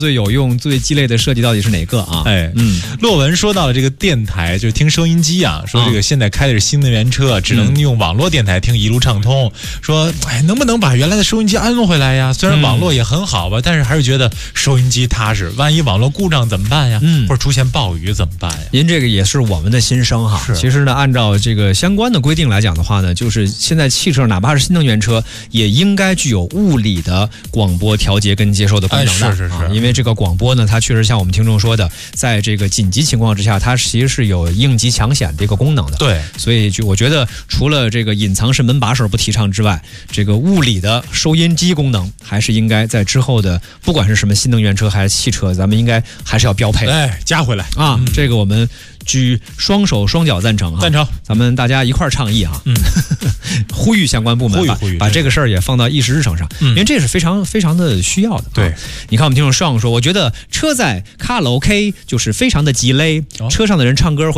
最有用、最鸡肋的设计到底是哪个啊？ 洛文说到了这个电台，就是听收音机啊，说这个现在开的是新能源车，只能用网络电台听，一路畅通。说，能不能把原来的收音机安回来呀？虽然网络也很好吧，但是还是觉得收音机踏实。万一网络故障怎么办呀？或者出现暴雨怎么办呀？ 您这个也是我们的心声哈。其实呢，按照这个相关的规定来讲的话呢，就是现在汽车哪怕是新能源车，也应该具有物理的广播调节跟接收的功能的。 是。 因为这个广播呢，它确实像我们听众说的，在这个紧急情况之下，它其实是有应急抢险这个功能的。 对， 所以我觉得除了这个隐藏式门把手不提倡之外，这个物理的收音机功能还是应该在之后的，不管是什么新能源车还是汽车，咱们应该还是要标配。 加回来啊！这个我们举双手双脚赞成啊！ 赞成， 咱们大家一块儿倡议啊！呼吁相关部门把这个事儿也放到议事日程上，因为这是非常非常的需要的。 对， 你看我们听众上说，我觉得车载卡拉 OK 就是非常的鸡肋，车上的人唱歌会